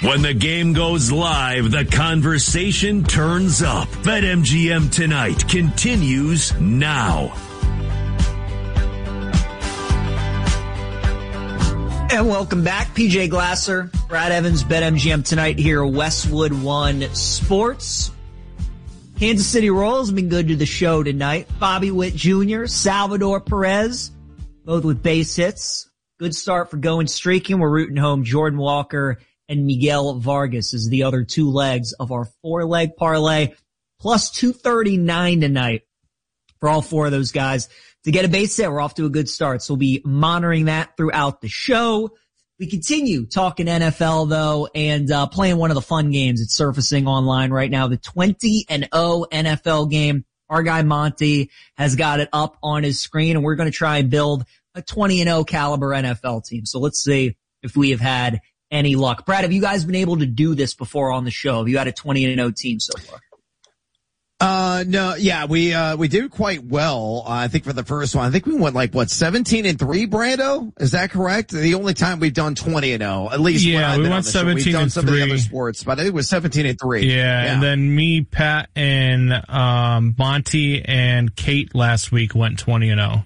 When the game goes live, the conversation turns up. BetMGM Tonight continues now. And welcome back. PJ Glasser, Brad Evans, BetMGM Tonight here, Westwood One Sports. Kansas City Royals have been good to the show tonight. Bobby Witt Jr., Salvador Perez, both with base hits. Good start for going streaking. We're rooting home Jordan Walker and Miguel Vargas is the other two legs of our 4-leg parlay. Plus 239 tonight for all four of those guys to get a base hit. We're off to a good start. So we'll be monitoring that throughout the show. We continue talking NFL though and playing one of the fun games that's surfacing online right now, the 20-0 NFL game. Our guy Monty has got it up on his screen and we're going to try and build a 20-0 caliber NFL team. So let's see if we have had any luck. Brad, have you guys been able to do this before on the show? Have you had a 20-0 team so far? No, yeah, we did quite well. I think for the first one, I think we went 17-3, Brando? Is that correct? The only time we've done 20-0, at least. Yeah, we went 17-3. We've done some of the other sports, but I think it was 17-3. Yeah, and then me, Pat, and, Monty and Kate last week went 20-0.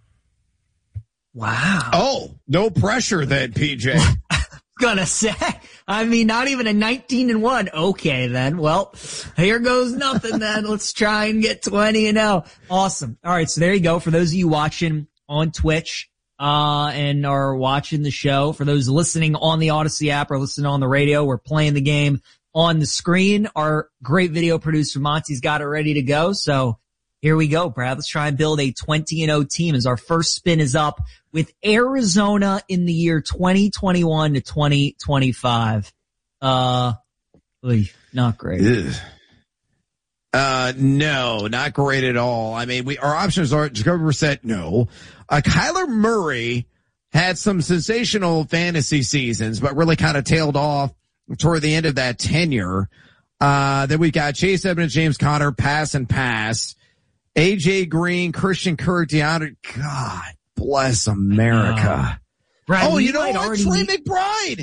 Wow. Oh, no pressure then, PJ. Gonna say, I mean, not even a 19-1. Okay, then. Well, here goes nothing then. Let's try and get 20-0. Awesome. All right. So there you go. For those of you watching on Twitch, and are watching the show, for those listening on the Odyssey app or listening on the radio, we're playing the game on the screen. Our great video producer, Monty's got it ready to go. So here we go, Brad. Let's try and build a 20-0 team as our first spin is up with Arizona in the year 2021 to 2025. Not great. No, not great at all. I mean, our options are Jacoby Brissett, no. Kyler Murray had some sensational fantasy seasons, but really kind of tailed off toward the end of that tenure. Then we got Chase Edmonds, James Conner, pass. AJ Green, Christian Kirk, DeAndre. God bless America. Brad, you know what? Trey McBride.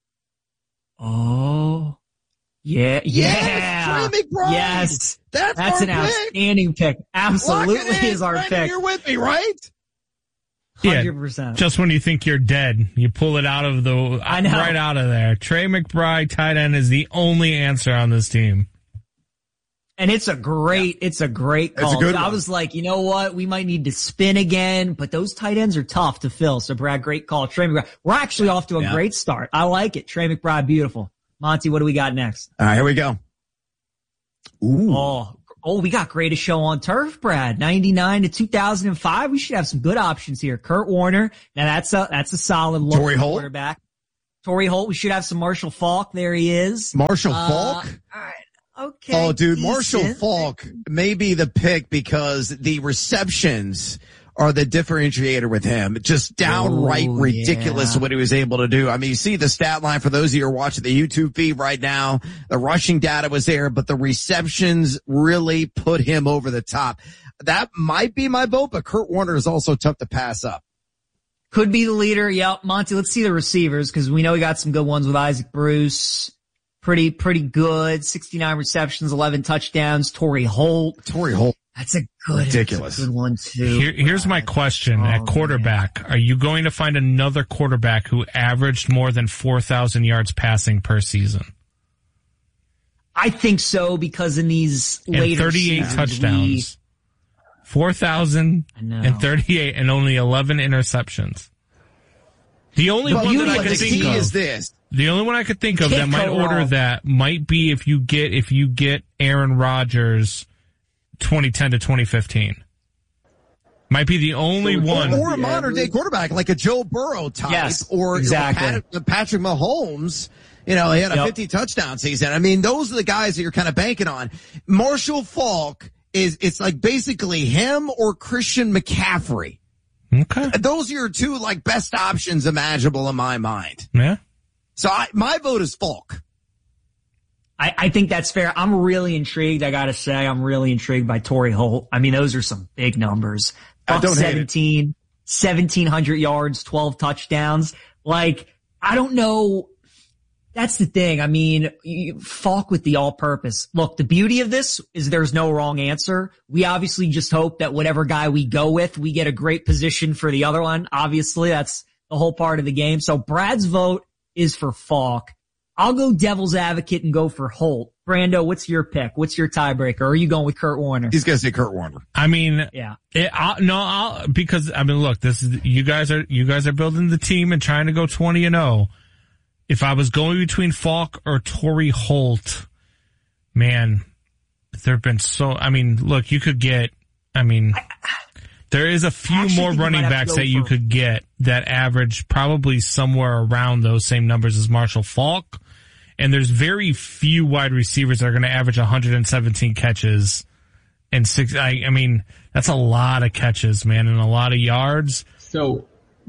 Oh, yeah. Trey McBride. Yes. That's an outstanding pick. Absolutely is our pick. You're with me, right? 100%. Yeah, just when you think you're dead, you pull it out of right out of there. Trey McBride, tight end, is the only answer on this team. And it's a great call. It's a good one. I was like, you know what? We might need to spin again, but those tight ends are tough to fill. So Brad, great call. Trey McBride. We're actually off to a great start. I like it. Trey McBride, beautiful. Monty, what do we got next? All right, here we go. Ooh. Oh, we got greatest show on turf, Brad. 99 to 2005. We should have some good options here. Kurt Warner. Now that's a solid look. Torrey Holt. Quarterback. Torrey Holt. We should have some Marshall Faulk. There he is. Marshall Faulk? All right. Okay. Oh, dude, decent. Marshall Faulk may be the pick because the receptions are the differentiator with him. Just downright ridiculous what he was able to do. I mean, you see the stat line for those of you who are watching the YouTube feed right now. The rushing data was there, but the receptions really put him over the top. That might be my vote, but Kurt Warner is also tough to pass up. Could be the leader. Yep. Monty, let's see the receivers because we know we got some good ones with Isaac Bruce. Pretty good. 69 receptions, 11 touchdowns. Torrey Holt. That's a good, ridiculous. That's a good one too. Here's my question at quarterback. Man. Are you going to find another quarterback who averaged more than 4,000 yards passing per season? I think so because in these later 38 touchdowns. 4,038 and only 11 interceptions. The only one that I can think of is this. The only one I could think of that might order that might be if you get Aaron Rodgers 2010 to 2015. Might be the only one. Or a modern day quarterback like a Joe Burrow type. Yes, or exactly. Patrick Mahomes. You know, he had a 50 touchdown season. I mean, those are the guys that you're kind of banking on. Marshall Faulk it's like basically him or Christian McCaffrey. Okay. Those are your two like best options imaginable in my mind. Yeah. So my vote is Faulk. I think that's fair. I'm really intrigued. I gotta say, I'm really intrigued by Torrey Holt. I mean, those are some big numbers. I don't 17, 1,700 yards, 12 touchdowns. Like, I don't know. That's the thing. I mean, Falk with the all-purpose. Look, the beauty of this is there's no wrong answer. We obviously just hope that whatever guy we go with, we get a great position for the other one. Obviously, that's the whole part of the game. So Brad's vote is for Falk. I'll go devil's advocate and go for Holt. Brando, what's your pick? What's your tiebreaker? Or are you going with Kurt Warner? He's going to say Kurt Warner. I mean, yeah. Because I mean, look, this is, you guys are building the team and trying to go 20-0. If I was going between Falk or Torrey Holt, man, there have been look, you could get, there is a few more running backs that you could get that average probably somewhere around those same numbers as Marshall Falk. And there's very few wide receivers that are going to average 117 catches and that's a lot of catches, man, and a lot of yards. So,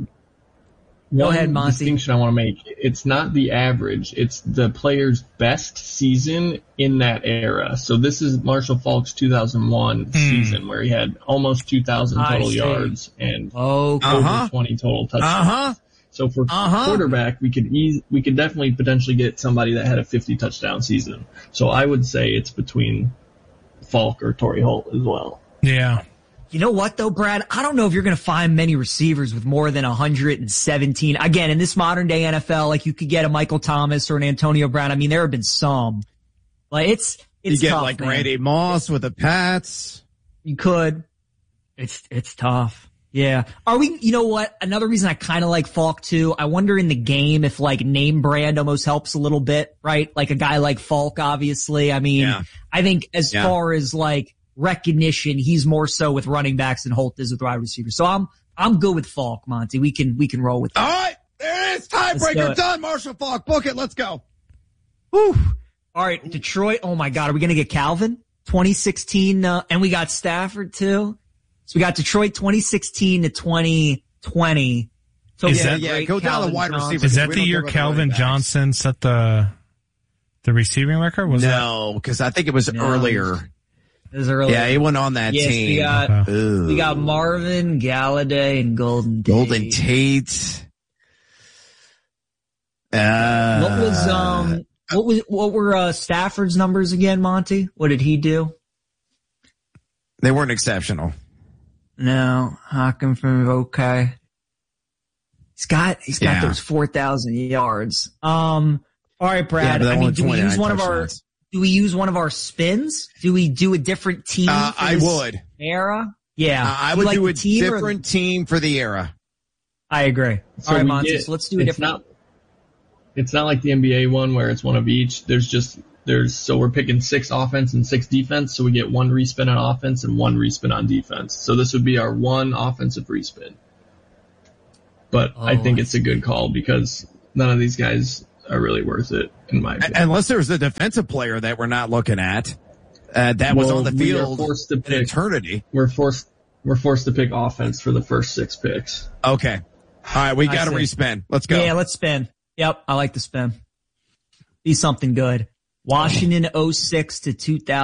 go ahead, Monty. Distinction I want to make. It's not the average. It's the player's best season in that era. So this is Marshall Falk's 2001 season where he had almost 2,000 total yards and over 20 total touchdowns. So for quarterback, we could definitely potentially get somebody that had a 50 touchdown season. So I would say it's between Falk or Torrey Holt as well. Yeah. You know what though, Brad? I don't know if you're going to find many receivers with more than 117. Again, in this modern day NFL, like you could get a Michael Thomas or an Antonio Brown. I mean, there have been some. Like it's you get tough, like man. Randy Moss with the Pats. You could. It's tough. Yeah. You know what? Another reason I kind of like Falk too, I wonder in the game if like name brand almost helps a little bit, right? Like a guy like Falk, obviously. I mean, I think as far as like recognition, he's more so with running backs than Holt is with wide receivers. So I'm good with Falk, Monty. We can roll with that. All right. There it is. Tiebreaker done. Marshall Falk. Book it. Let's go. Whew. All right. Detroit. Oh my God. Are we going to get Calvin? 2016. And we got Stafford too. So we got Detroit 2016 to 2020. So go down the wide receiver. Is that the year Calvin Johnson set the receiving record? No, because I think it was earlier. It was earlier. Yeah, he went on that team. We got Marvin, Galladay, and Golden Tate. What were Stafford's numbers again, Monty? What did he do? They weren't exceptional. No, Hockenson from okay. He's got those 4,000 yards. All right, Brad. Yeah, do we use one of our spins? Do we do a different team? I would. Era? Yeah. I would do a different team for the era. I agree. So all right, Monty. So let's do a different. It's not like the NBA one where it's one of each. So we're picking 6 offense and 6 defense, so we get 1 respin on offense and 1 respin on defense. So this would be our 1 offensive respin. But I think it's a good call because none of these guys are really worth it, in my opinion. Unless there's a defensive player that we're not looking at that was on the field in eternity. We're forced to pick offense for the first 6 picks. Okay. All right, we got to respin. Let's go. Yeah, let's spin. Yep, I like the spin. Be something good. Washington 06 to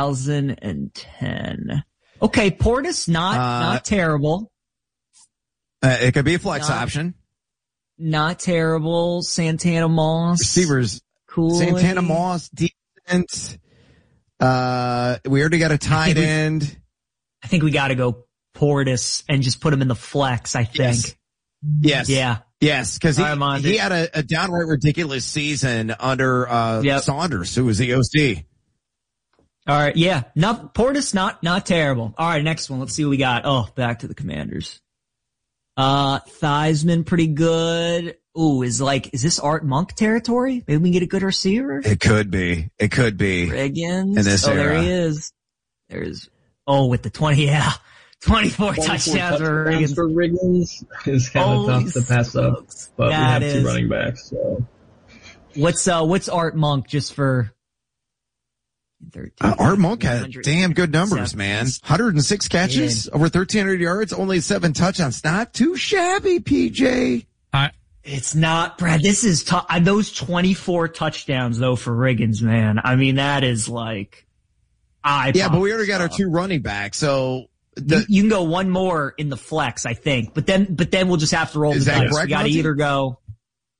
2010. Okay, Portis not terrible. It could be a flex option. Not terrible. Santana Moss. Receivers. Cool. Santana Moss, decent. We already got a tight end. I think we got to go Portis and just put him in the flex, I think. Yes. Yeah. Yes, because he had a downright ridiculous season under Saunders, who was the OC. All right, yeah. Portis not terrible. All right, next one. Let's see what we got. Oh, back to the Commanders. Theismann, pretty good. Ooh, is this Art Monk territory? Maybe we can get a good receiver? It could be. Riggins. In this era. There he is. With the 20, 24 touchdowns for Riggins is kind of tough to pass up, but we have 2 running backs. So. What's Art Monk just for? 13, Art Monk had damn good numbers, man. 106 catches, over 1,300 yards, only 7 touchdowns. Not too shabby, PJ. It's not, Brad. This is tough. Those 24 touchdowns though for Riggins, man. I mean, that is like, but we already got our 2 running backs, so. You can go one more in the flex, I think, but then we'll just have to roll the dice. We got to either go.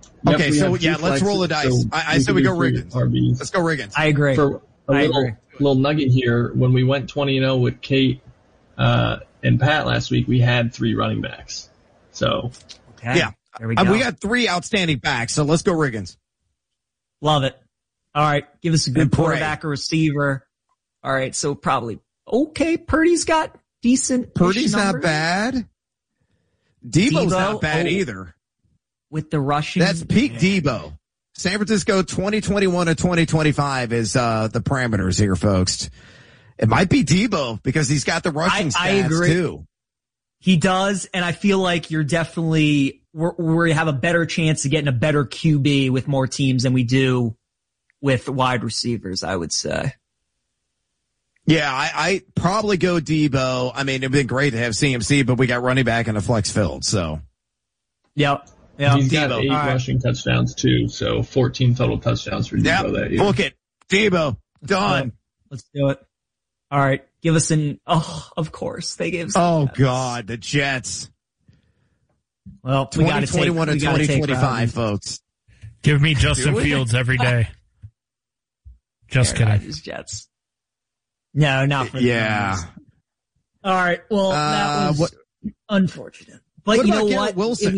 Okay, we so have two let's roll the dice. so I said we go Riggins. RBs. Let's go Riggins. I agree. For a little nugget here, when we went 20-0 with Kate and Pat last week, we had 3 running backs. So Okay. Yeah. There we go. We got 3 outstanding backs, so let's go Riggins. Love it. All right. Give us a good And Pray. quarterback or receiver. All right. So probably, okay. Purdy's got decent. Purdy's not numbers bad. Debo's Debo, not bad either. with the rushing. That's peak Debo. San Francisco 2021 to 2025 is the parameters here, folks. It might be Debo because he's got the rushing stats I agree. too. He does, and I feel like you're definitely we have a better chance of getting a better QB with more teams than we do with wide receivers, I would say. Yeah, I probably go Debo. I mean, it'd been great to have CMC, but we got running back in a flex field, so. Yep. Yeah. He's got Debo. 8 rushing touchdowns too, so 14 total touchdowns for Debo that year. Book it. Debo. Done. Let's do it. All right. Give us of course they gave us. Oh God, the Jets. Well, we got to take 2021 to 2025, folks. Give me Justin Fields every day. Just kidding. Rodgers, Jets. No, not for the numbers. All right. Well, that was unfortunate. But what you about know Garrett what? Wilson?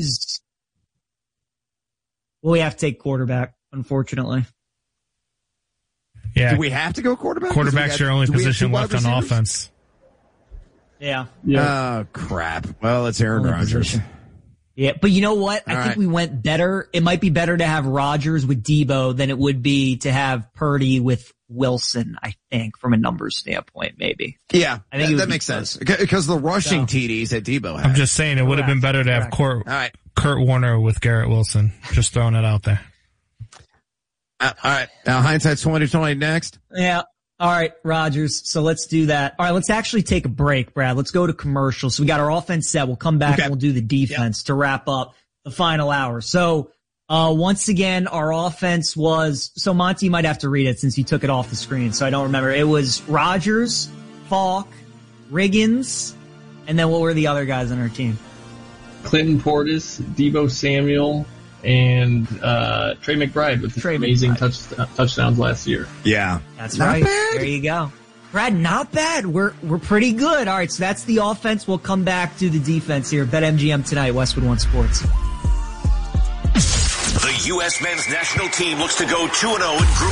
We have to take quarterback, unfortunately. Yeah. Do we have to go quarterback? Quarterback's your only do we have position two wide left on receivers? offense. Yeah. Oh crap. Well, it's Aaron Only Rodgers. position. Yeah, but you know what? I All think right. we went better. It might be better to have Rodgers with Debo than it would be to have Purdy with Wilson, I think, from a numbers standpoint, maybe. Yeah, I think it would that be makes close. sense because the rushing So. TDs that Debo had. I'm just saying it would have been better to have All right. Kurt Warner with Garrett Wilson. Just throwing it out there. All right. Now hindsight's 2020 next. Yeah. All right, Rodgers. So let's do that. All right, let's actually take a break, Brad. Let's go to commercial. So we got our offense set. We'll come back and we'll do the defense to wrap up the final hour. So, once again, our offense was, so Monty, you might have to read it since you took it off the screen. So I don't remember. It was Rodgers, Falk, Riggins, and then what were the other guys on our team? Clinton Portis, Debo Samuel, and Trey McBride with Trey amazing McBride. touchdowns last year. Yeah. That's Not right. bad. There you go. Brad, not bad. We're pretty good. All right, so that's the offense. We'll come back to the defense here. BetMGM tonight, Westwood One Sports. The U.S. men's national team looks to go 2-0 in Group